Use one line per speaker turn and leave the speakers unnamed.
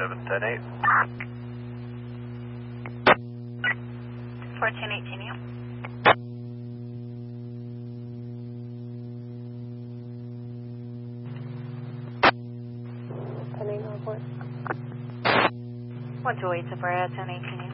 710-8.
1418, you.
Pending report.
128 to Brea, 1018, you.